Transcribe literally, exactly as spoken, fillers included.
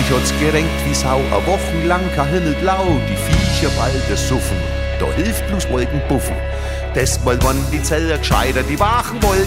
Mich hat's gerenkt wie Sau, a wochenlang kein Himmel blau, die Viecher bald suffen, da hilft bloß Wolkenpuffen. Das mal wann die Zeller gescheiter die Wachen wollt,